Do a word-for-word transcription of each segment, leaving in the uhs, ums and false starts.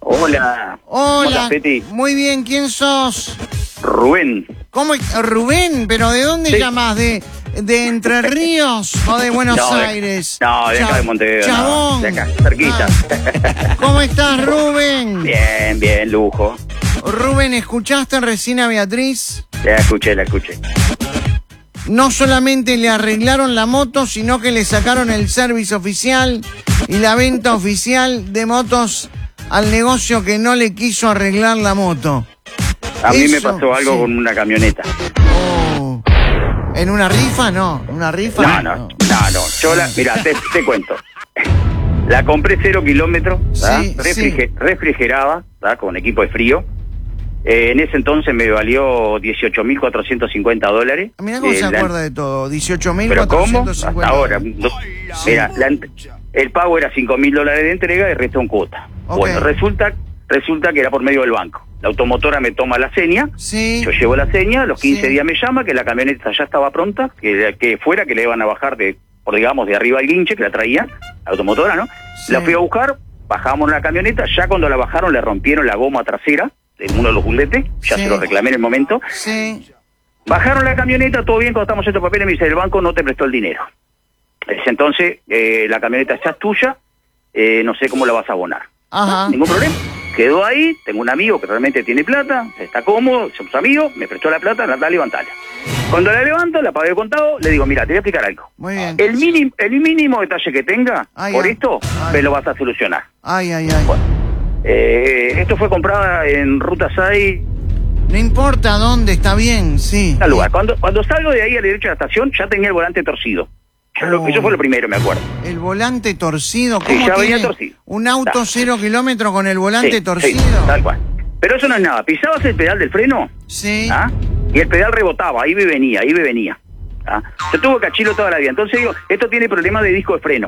Hola. Hola. Peti? Muy bien, ¿quién sos? Rubén. ¿Cómo? Rubén, ¿pero de dónde Sí. llamás? ¿De, de Entre Ríos o de Buenos No, de- Aires? No, de acá Cha- de Montevideo. no, Chabón. de acá, cerquita. Ah. ¿Cómo estás, Rubén? Bien, bien, lujo. Rubén, ¿escuchaste recién a Beatriz? La escuché, la escuché. No solamente le arreglaron la moto, sino que le sacaron el service oficial y la venta oficial de motos al negocio que no le quiso arreglar la moto. A mí me Eso, pasó algo sí. con una camioneta. Oh. ¿En una rifa? No, ¿en una rifa? No, no, no, no. Yo la, mira, te, te cuento. La compré cero kilómetros, ¿verdad? Sí, Refrige- sí. refrigerada, ¿verdad? Con equipo de frío. Eh, en ese entonces me valió dieciocho mil cuatrocientos cincuenta dólares. Mirá cómo Eh, se la- acuerda de todo. dieciocho mil ¿Pero cómo? cuatrocientos Hasta cincuenta. ahora. No, mira, la ent- el pago era cinco mil dólares de entrega y el resto en cuota. Ok. Bueno, resulta, resulta que era por medio del banco. La automotora me toma la seña, Sí. yo llevo la seña, a los quince Sí. días me llama que la camioneta ya estaba pronta, que, que fuera, que le iban a bajar de, por digamos, de arriba al guinche, que la traía, la automotora, ¿no? Sí. La fui a buscar, bajamos la camioneta, ya cuando la bajaron le rompieron la goma trasera, en uno de los buletes, ya Sí. se lo reclamé en el momento. Sí. Bajaron la camioneta, todo bien, cuando estamos en estos papeles, me dice, el banco no te prestó el dinero. Ese entonces, eh, la camioneta ya es tuya, eh, no sé cómo la vas a abonar. Ajá. Ningún problema. Quedó ahí, tengo un amigo que realmente tiene plata, está cómodo, somos amigos, me prestó la plata, la, la levantala. Cuando la levanto, la pagué contado, le digo, mira, te voy a explicar algo. Muy bien. El mínimo, el mínimo detalle que tenga, Ay, por ay. esto, Ay. me lo vas a solucionar. Ay, ay, ay. Bueno, eh, esto fue comprada en Ruta seis, No importa dónde, está bien, sí. tal lugar. Cuando, cuando salgo de ahí a la derecha de la estación, ya tenía el volante torcido. Yo lo- Oh. Eso fue lo primero, me acuerdo. El volante torcido, Sí, ¿cómo ya venía tiene torcido. un auto Ta. cero kilómetro con el volante Sí, torcido? sí, tal cual. Pero eso no es nada. Pisabas el pedal del freno, Sí. ¿ah? Y el pedal rebotaba, ahí me venía, ahí me venía. ¿ah? Yo tuve cachilo toda la vida. Entonces digo, esto tiene problemas de disco de freno.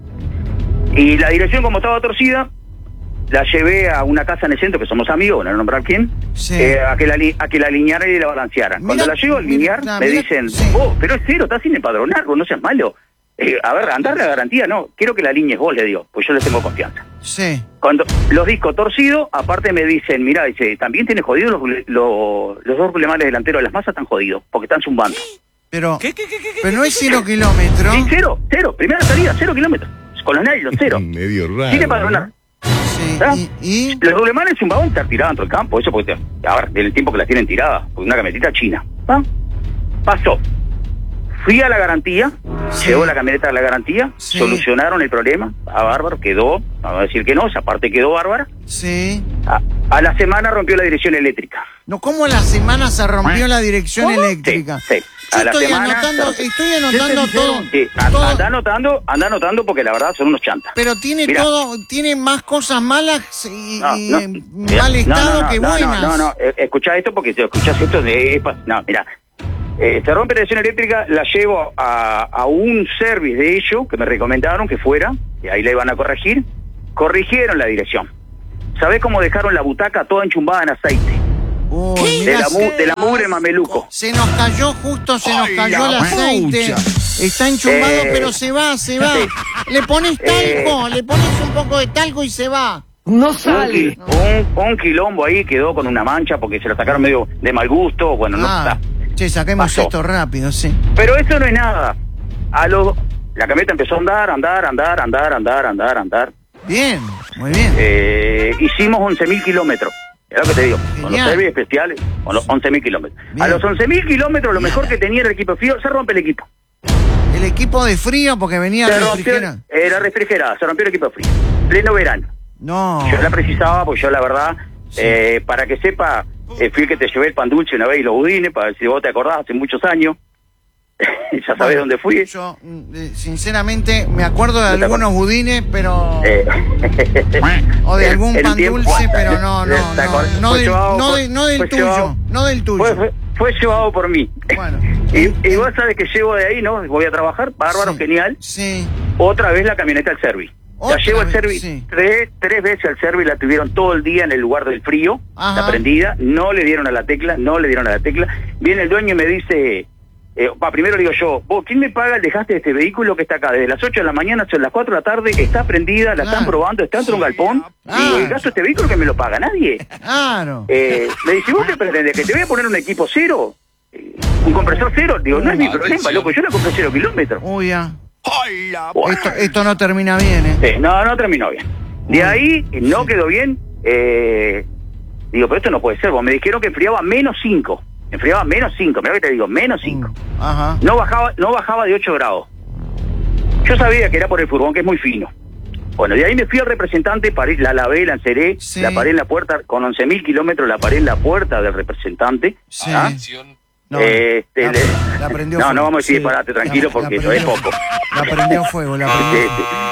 Y la dirección, como estaba torcida, la llevé a una casa en el centro, que somos amigos, no nombrar quién, Sí. eh, a que la li- a que la alinearan y la balancearan. Mira, Cuando la llevo a mira, alinear, nah, me mira, dicen, sí. oh, pero es cero, estás sin empadronar, vos no seas malo. Eh, a ver, andar la garantía, no, quiero que la alinees vos, le digo, pues yo le tengo confianza. Sí. Cuando los discos torcidos, aparte me dicen, mira, dice, también tienes jodidos los, los, los dos culemanes delanteros de las masas están jodidos, porque están zumbando. Pero, pero no es cero kilómetro. Sí, cero, cero, primera salida, cero kilómetros, con los nylon, cero. Medio raro. Sin empadronar. Sí. ¿Ah? Y, y- Los culemanes zumbaban estar tirados dentro del campo, eso porque, a ver, del tiempo que las tienen tiradas, porque una camioneta china. ¿Ah? Pasó. Fui a la garantía, Sí. llegó la camioneta a la garantía, Sí. solucionaron el problema, a bárbaro, quedó, vamos a decir que no, esa parte quedó bárbara. sí. A, a la semana rompió la dirección eléctrica. No, ¿cómo a la semana se rompió la dirección ¿Cómo? eléctrica? Sí, sí. Yo A la estoy semana anotando, se- estoy anotando todo. Sí, a- todo, anda anotando, anda anotando porque la verdad son unos chantas. pero tiene Mirá. todo, tiene más cosas malas y, No, y no, en mirá, mal no, estado no, no, que no, buenas. No, no, no, eh, escuchá esto porque si escuchás esto de... No, mira, eh, se rompe la dirección eléctrica, la llevo a, a un service de ellos que me recomendaron que fuera, y ahí la iban a corregir, corrigieron la dirección. ¿Sabés cómo dejaron la butaca toda enchumbada en aceite? Uy, De mirá, la, mu- se, de la mugre mameluco. se nos cayó justo, se nos Ay, cayó el la aceite. pucha. Está enchumado, Eh, pero se va, se va. sí. Le pones talco, le pones un poco de talco y se va. No Un, sale. qui- un, un quilombo ahí quedó con una mancha porque se lo sacaron medio de mal gusto, bueno, no Ah, está. che, saquemos Pasó. esto rápido, sí. Pero eso no es nada. A los, la camioneta empezó a andar, andar, andar, andar, andar, andar, andar. Bien, muy bien. Eh, hicimos once mil kilómetros. Es lo que te digo. Con los Genial. servicios especiales, con los once mil kilómetros. Bien. A los once mil kilómetros, lo mejor que tenía era el equipo frío, se rompe el equipo. El equipo de frío, porque venía Se rompió, refrigerado. era refrigerada, se rompió el equipo frío. Pleno verano. No. Yo la precisaba, porque yo la verdad, eh, para que sepa, eh, fui el que te llevé el pan dulce una vez y los budines, para ver si vos te acordás, hace muchos años. Ya sabés Bueno, dónde fui. Yo, mm, eh, sinceramente, me acuerdo de ¿No te algunos budines, pero... Eh, O de algún el pan tiempo- dulce, pero no, no, ¿Te acordás? no, no Fue del, llevado no, por- de- no del fue tuyo, llevado- no del tuyo. Fue, fue, fue llevado por mí. Bueno. y, y vos sabés que llevo de ahí, ¿no? Voy a trabajar, bárbaro, Sí. genial. Sí. Otra vez la camioneta al service. La Otra llevo al vez, service sí. tres, tres veces al service, la tuvieron todo el día en el lugar del frío, Ajá. la prendida, no le dieron a la tecla, no le dieron a la tecla. Viene el dueño y me dice, Eh, pa, primero le digo yo, vos, ¿quién me paga el desgaste de este vehículo que está acá? Desde las ocho de la mañana hasta las cuatro de la tarde, está prendida, la claro. están probando, está dentro de un galpón. Claro. Digo, el gasto de este vehículo que me lo paga nadie. Claro. Eh, me dice, ¿vos qué pretendés? ¿Que te voy a poner un equipo cero? Eh, ¿Un compresor cero? Digo, no es mi problema, loco, yo la compré cero kilómetros. Uy, ya. Bueno. Esto, esto no termina bien, ¿eh? Sí, no, no terminó bien. De ahí, no quedó bien. Eh, digo, pero esto no puede ser. Vos me dijeron que enfriaba menos cinco. Enfriaba menos cinco. Mirá que te digo, menos cinco. Ajá. No bajaba, no bajaba de ocho grados. Yo sabía que era por el furgón, que es muy fino. Bueno, de ahí me fui al representante, paré, la lavé, la enceré, Sí. la paré en la puerta, con once mil kilómetros la paré en la puerta del representante. Sí. ¿Ah? No, este, la, le- la prendió no, fuego. no vamos a decir Sí. disparate, tranquilo, La- porque la no es prendió- poco. La prendió fuego, la Sí, prendió.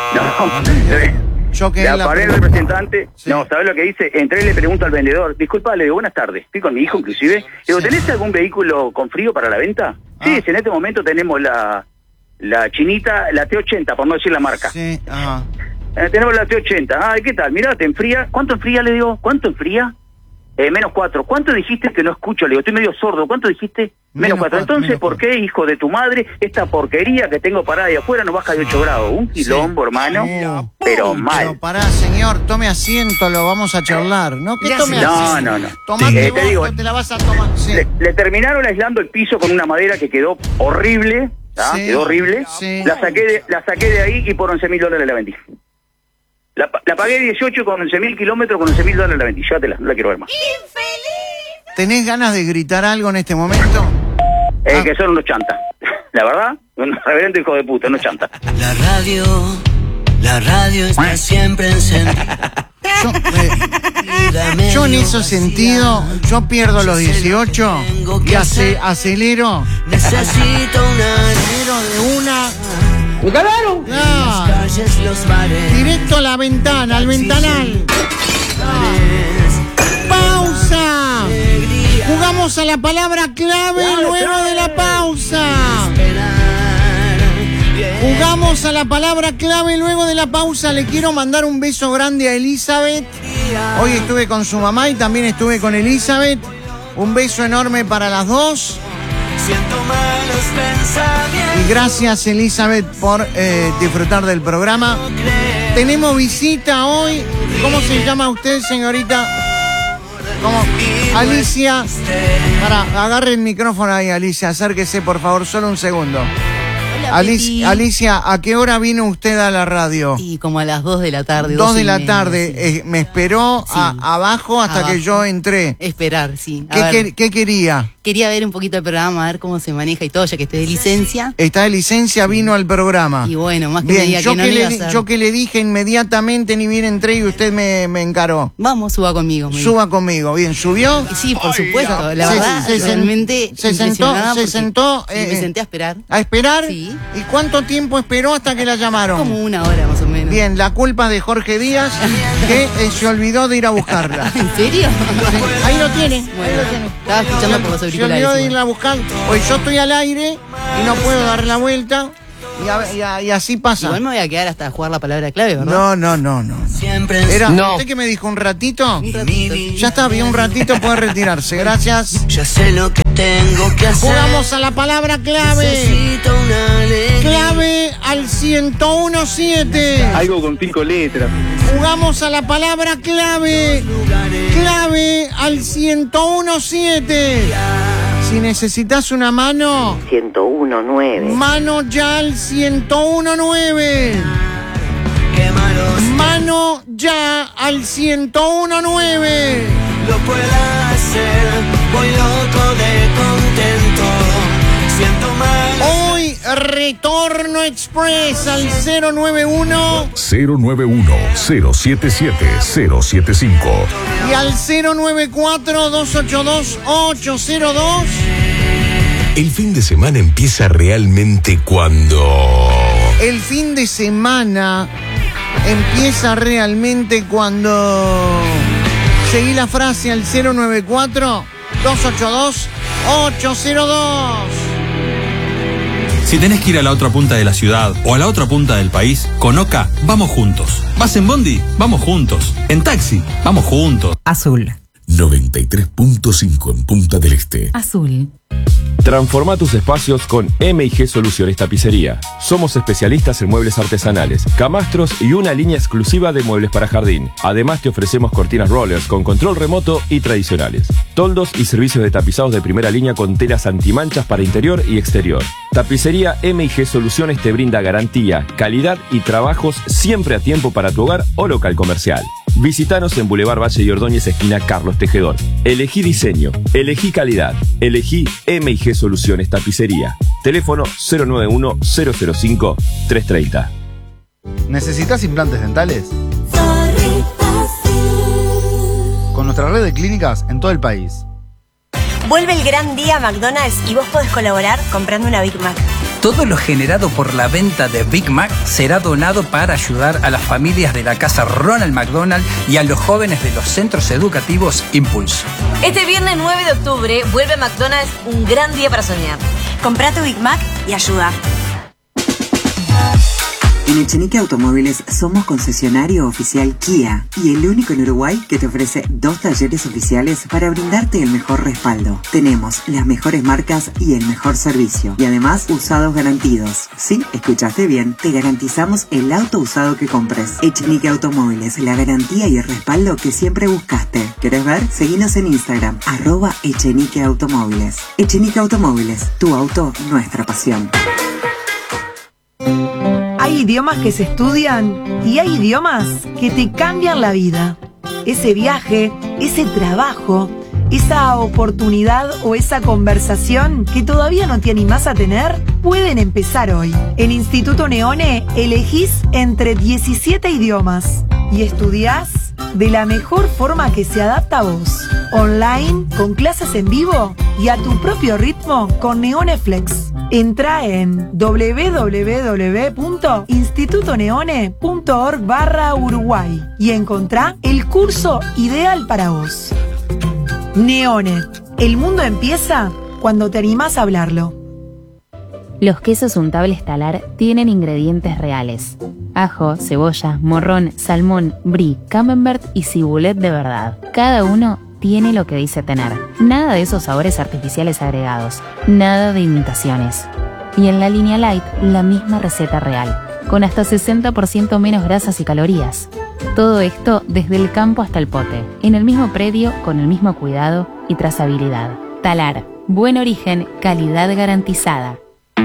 sí. No, Yo quedé la en la paré el pregunta. representante. Sí. No, ¿sabes lo que dice? Entré y le pregunto al vendedor. Disculpa, le digo, buenas tardes. Estoy con mi hijo, inclusive. Digo, Sí. ¿tenés algún vehículo con frío para la venta? Ah. Sí, dice, en este momento tenemos la la chinita, la T ochenta, por no decir la marca. Sí, ajá. Eh, tenemos la T ochenta. Ah, ¿qué tal? Mirá, ¿te enfría? ¿Cuánto enfría? Le digo, ¿cuánto enfría? Eh, menos cuatro. ¿Cuánto dijiste que no escucho? Le digo, estoy medio sordo. ¿Cuánto dijiste? Menos, Menos cuatro. cuatro, Entonces, menos ¿por qué, hijo de tu madre, esta porquería que tengo parada de afuera no baja de ocho grados? Un quilombo, hermano. Oh. Pero Uy, mal. Pero pará, señor, tome asiento, lo vamos a charlar. No, que tome No, asiento. no, no. Tomate Eh, vos, te digo, no te la vas a tomar. Sí. Le, le terminaron aislando el piso con una madera que quedó horrible. ¿tá? Sí, Quedó horrible. sí. La saqué de, la saqué de ahí y por once mil dólares la vendí. La, la pagué dieciocho con once mil kilómetros, con once mil dólares la vendí. Llévatela, no la quiero ver más. ¿Tenés ganas de gritar algo en este momento? Eh, Ah. Que son unos chantas. La verdad, un reverendo hijo de puta, unos chantas. La radio, la radio está siempre encendida. Yo, eh, yo en ese sentido, yo pierdo los dieciocho y ace- acelero, Necesito una acelero de una. ¡Me cagaron! No, calles, los bares. directo a la ventana, al ventanal. ¡Pausa! Jugamos a la palabra clave luego de la pausa. Jugamos a la palabra clave luego de la pausa. Le quiero mandar un beso grande a Elizabeth. Hoy estuve con su mamá y también estuve con Elizabeth. Un beso enorme para las dos. Siento malos pensamientos. Y gracias, Elizabeth, por eh, disfrutar del programa. Tenemos visita hoy. ¿Cómo se llama usted, señorita? ¿Cómo? Alicia. Para, agarre el micrófono ahí, Alicia. Acérquese, por favor, solo un segundo. Hola, Alicia, Pepi. Alicia, ¿a qué hora vino usted a la radio? Y como a las dos de la tarde. Dos dos de y la media, tarde. sí. Eh, me esperó Sí. a- abajo hasta Abajo. que yo entré. Esperar, sí. A ¿Qué, ver, quer- qué quería? quería ver un poquito el programa, a ver cómo se maneja y todo, ya que estoy de licencia. Está de licencia, vino al programa. Y bueno, más que me Bien, diga yo que no que, le le, iba a di- hacer. yo que le dije inmediatamente, ni bien entré y usted me, me encaró. Vamos, suba conmigo. me Suba conmigo. Bien, ¿subió? dijo. Sí, por supuesto. La Se- verdad, se sen- realmente se sentó, impresionada se porque- sentó, sí, eh, me senté a esperar. ¿A esperar? Sí. ¿Y cuánto tiempo esperó hasta que la llamaron? Como una hora más o menos. Bien, la culpa de Jorge Díaz, que eh, se olvidó de ir a buscarla. ¿En serio? Ahí lo tiene, ahí Bueno, lo tiene. estaba escuchando por los Se auriculares. olvidó de igual. irla a buscar. Pues yo estoy al aire y no puedo dar la vuelta. Y, a- y a- y así pasa. Igual me voy a quedar hasta jugar la palabra clave, ¿verdad? No, no, no, no. Siempre Era, No. ¿Usted que me dijo un ratito? Un ratito. Ya está, bien, un ratito puede retirarse. Gracias. ya sé lo que tengo que hacer. Jugamos a la palabra clave. Necesito una alegría. Clave al ciento uno siete. Algo con cinco letras. Jugamos a la palabra clave. Clave al ciento uno siete. Si necesitas una mano, ciento uno nueve. mano ya al ciento uno nueve. Qué malos Mano ya al ciento uno nueve. lo pueda hacer. Voy loco de contento. Siento malos. Hoy Retorno Express al cero nueve uno cero nueve uno, cero siete siete, cero siete cinco. y al cero nueve cuatro, dos ocho dos, ocho cero dos. El fin de semana empieza realmente cuando... El fin de semana empieza realmente cuando... Seguí la frase al cero nueve cuatro, dos ocho dos, ocho cero dos. Si tenés que ir a la otra punta de la ciudad o a la otra punta del país, con Oca, vamos juntos. ¿Vas en bondi? Vamos juntos. En taxi, vamos juntos. Azul. noventa y tres punto cinco en Punta del Este. Azul. Transforma tus espacios con M y G Soluciones Tapicería. Somos especialistas en muebles artesanales, camastros y una línea exclusiva de muebles para jardín. Además te ofrecemos cortinas rollers con control remoto y tradicionales. Toldos y servicios de tapizados de primera línea con telas antimanchas para interior y exterior. Tapicería M y G Soluciones te brinda garantía, calidad y trabajos siempre a tiempo para tu hogar o local comercial. Visítanos en Boulevard Valle y Ordóñez, esquina Carlos Tejedor. Elegí diseño, elegí calidad, elegí M y G Soluciones Tapicería. Teléfono cero nueve uno, cero cero cinco, tres tres cero. ¿Necesitas implantes dentales? Con nuestra red de clínicas en todo el país. Vuelve el gran día McDonald's y vos podés colaborar comprando una Big Mac. Todo lo generado por la venta de Big Mac será donado para ayudar a las familias de la casa Ronald McDonald y a los jóvenes de los centros educativos Impulso. Este viernes nueve de octubre vuelve a McDonald's un gran día para soñar. Comprá tu Big Mac y ayuda. En Echenique Automóviles somos concesionario oficial Kia y el único en Uruguay que te ofrece dos talleres oficiales para brindarte el mejor respaldo. Tenemos las mejores marcas y el mejor servicio y además usados garantidos. Sí, escuchaste bien, te garantizamos el auto usado que compres. Echenique Automóviles, la garantía y el respaldo que siempre buscaste. ¿Querés ver? Seguinos en Instagram, arroba Echenique Automóviles. Echenique Automóviles, tu auto, nuestra pasión. Hay idiomas que se estudian y hay idiomas que te cambian la vida. Ese viaje, ese trabajo, esa oportunidad o esa conversación que todavía no te animás a tener, pueden empezar hoy. En Instituto Neone elegís entre diecisiete idiomas y estudiás de la mejor forma que se adapta a vos. Online, con clases en vivo y a tu propio ritmo con Neone Flex. Entra en doble u doble u doble u punto instituto neone punto org barra Uruguay y encontrá el curso ideal para vos. Neone, el mundo empieza cuando te animás a hablarlo. Los quesos untables Talar tienen ingredientes reales: ajo, cebolla, morrón, salmón, brie, camembert y cibulet de verdad. Cada uno tiene lo que dice tener. Nada de esos sabores artificiales agregados. Nada de imitaciones. Y en la línea light, la misma receta real, con hasta sesenta por ciento menos grasas y calorías. Todo esto desde el campo hasta el pote, en el mismo predio, con el mismo cuidado y trazabilidad. Talar, buen origen, calidad garantizada.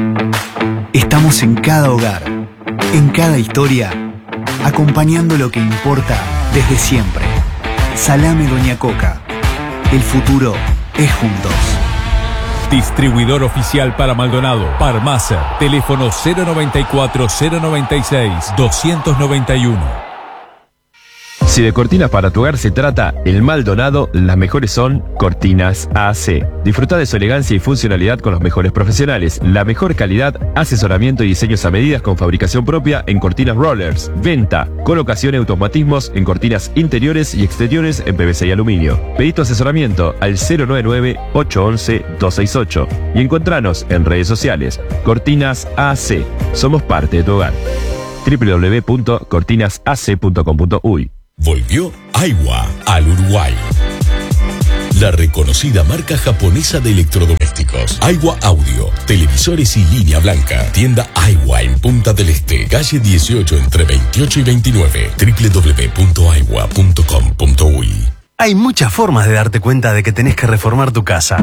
Estamos en cada hogar, en cada historia, acompañando lo que importa desde siempre. Salame Doña Coca. El futuro es juntos. Distribuidor oficial para Maldonado, Parmacer. Teléfono cero noventa y cuatro, cero noventa y seis, doscientos noventa y uno. Si de cortinas para tu hogar se trata, el Maldonado, las mejores son Cortinas A C. Disfruta de su elegancia y funcionalidad con los mejores profesionales, la mejor calidad, asesoramiento y diseños a medidas con fabricación propia en cortinas rollers, venta, colocación y automatismos en cortinas interiores y exteriores en P V C y aluminio. Pedí tu asesoramiento al cero nueve nueve, ocho once, dos seis ocho y encontranos en redes sociales. Cortinas A C. Somos parte de tu hogar. doble u doble u doble u punto cortinas a c punto com punto u y. Volvió Aiwa al Uruguay. La reconocida marca japonesa de electrodomésticos. Aiwa Audio, televisores y línea blanca. Tienda Aiwa en Punta del Este, calle dieciocho entre veintiocho y veintinueve. doble u doble u doble u punto aiwa punto com punto u y. Hay muchas formas de darte cuenta de que tenés que reformar tu casa.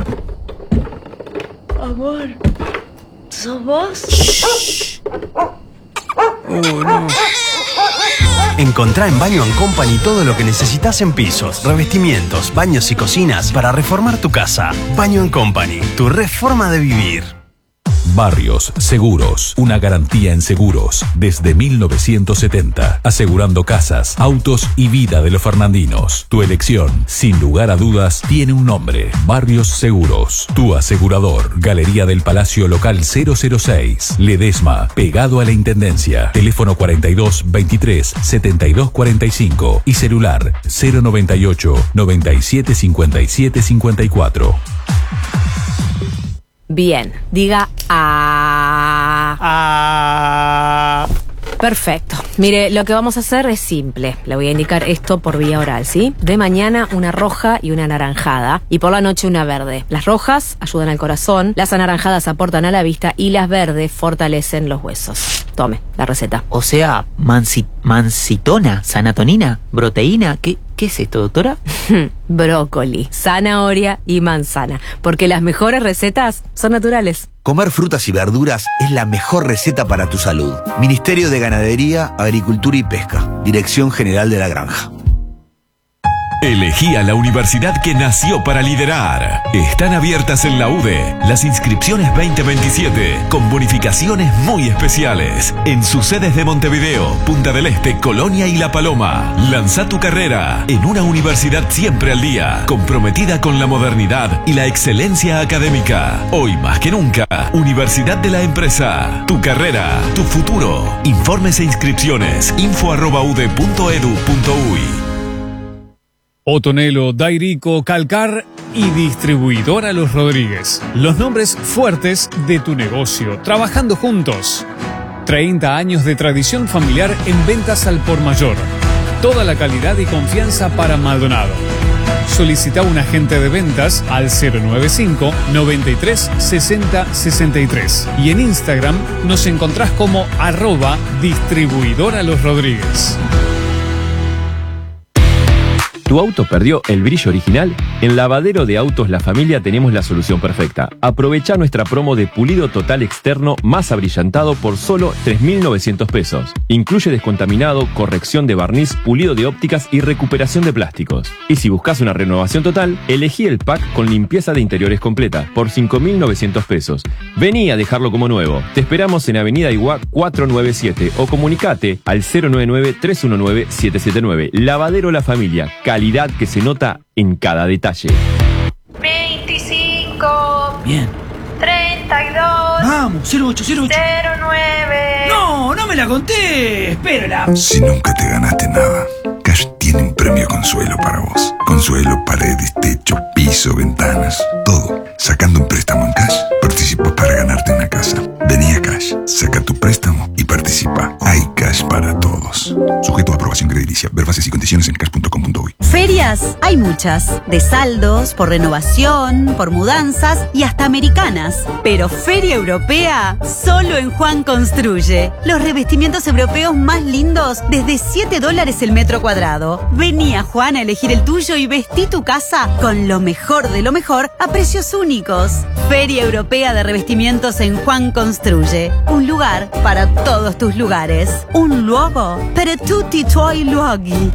Amor, ¿sos vos? Shh. Oh, no. Encontrá en Baño and Company todo lo que necesitas en pisos, revestimientos, baños y cocinas para reformar tu casa. Baño and Company, tu reforma de vivir. Barrios Seguros, una garantía en seguros desde mil novecientos setenta, asegurando casas, autos y vida de los fernandinos. Tu elección, sin lugar a dudas, tiene un nombre: Barrios Seguros, tu asegurador. Galería del Palacio Local cero cero seis, Ledesma, pegado a la Intendencia. Teléfono cuarenta y dos, veintitrés, setenta y dos cuarenta y cinco y celular cero noventa y ocho, noventa y siete, cincuenta y siete, cincuenta y cuatro. Bien, diga a. Ah. Perfecto. Mire, lo que vamos a hacer es simple. Le voy a indicar esto por vía oral, ¿sí? De mañana una roja y una anaranjada. Y por la noche una verde. Las rojas ayudan al corazón, las anaranjadas aportan a la vista y las verdes fortalecen los huesos. Tome, la receta. O sea, mansi mancitona, sanatonina, proteína, ¿qué, qué es esto, doctora? Brócoli, zanahoria y manzana. Porque las mejores recetas son naturales. Comer frutas y verduras es la mejor receta para tu salud. Ministerio de Ganadería, Agricultura y Pesca. Dirección General de la Granja. Elegí a la universidad que nació para liderar. Están abiertas en la U D E las inscripciones veinte veintisiete con bonificaciones muy especiales en sus sedes de Montevideo, Punta del Este, Colonia y La Paloma. Lanza tu carrera en una universidad siempre al día, comprometida con la modernidad y la excelencia académica. Hoy más que nunca, Universidad de la Empresa. Tu carrera, tu futuro. Informes e inscripciones info arroba ude punto edu punto uy. Otonelo, Dairico, Calcar y Distribuidora Los Rodríguez. Los nombres fuertes de tu negocio, trabajando juntos. treinta años de tradición familiar en ventas al por mayor. Toda la calidad y confianza para Maldonado. Solicita un agente de ventas al cero noventa y cinco, noventa y tres, sesenta, sesenta y tres. Y en Instagram nos encontrás como arroba Distribuidora Los Rodríguez. ¿Tu auto perdió el brillo original? En Lavadero de Autos La Familia tenemos la solución perfecta. Aprovecha nuestra promo de pulido total externo más abrillantado por solo tres mil novecientos pesos. Incluye descontaminado, corrección de barniz, pulido de ópticas y recuperación de plásticos. Y si buscas una renovación total, elegí el pack con limpieza de interiores completa por cinco mil novecientos pesos. Vení a dejarlo como nuevo. Te esperamos en Avenida Iguá cuatrocientos noventa y siete o comunicate al cero noventa y nueve, tres uno nueve, siete siete nueve. Lavadero La Familia. Calidad que se nota en cada detalle. veinticinco. Bien. treinta y dos. Vamos, cero ocho, cero ocho. cero nueve. No, no me la conté. Espérala. Si nunca te ganaste nada, Cash tiene un premio consuelo para vos. Consuelo, paredes, techo, piso, ventanas, todo. Sacando un préstamo en Cash, participas para ganarte una casa. Vení a Cash, saca tu préstamo y participa. Hay Cash para todos. Sujeto a aprobación crediticia. Ver bases y condiciones en cash punto com punto uy. Ferias hay muchas, de saldos, por renovación, por mudanzas y hasta americanas. Pero Feria Europea solo en Juan Construye. Los revestimientos europeos más lindos desde siete dólares el metro cuadrado. Vení a Juan a elegir el tuyo y vestí tu casa con lo mejor de lo mejor a precios únicos. Feria Europea de Revestimientos en Juan Construye. Un lugar para todos tus lugares. Un luogo para tutti i tuoi luoghi.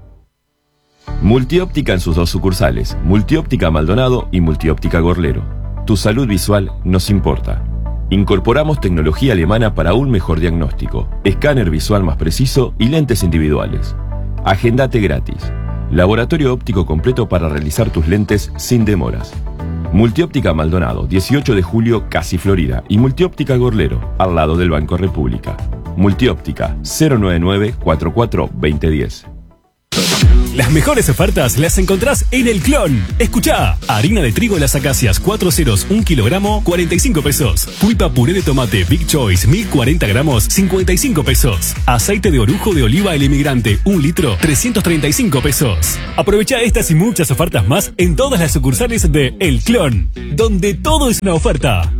Multióptica en sus dos sucursales, Multióptica Maldonado y Multióptica Gorlero. Tu salud visual nos importa. Incorporamos tecnología alemana para un mejor diagnóstico, escáner visual más preciso y lentes individuales. Agendate gratis. Laboratorio óptico completo para realizar tus lentes sin demoras. Multióptica Maldonado, dieciocho de julio, Casi Florida, y Multióptica Gorlero, al lado del Banco República. Multióptica cero noventa y nueve, cuarenta y cuatro, veinte diez. Las mejores ofertas las encontrás en El Clon. Escuchá, harina de trigo Las Acacias cuatro ceros, un kilogramo, cuarenta y cinco pesos. Pulpa puré de tomate Big Choice mil cuarenta gramos, cincuenta y cinco pesos. Aceite de orujo de oliva El Emigrante, un litro, trescientos treinta y cinco pesos. Aprovecha estas y muchas ofertas más en todas las sucursales de El Clon, donde todo es una oferta.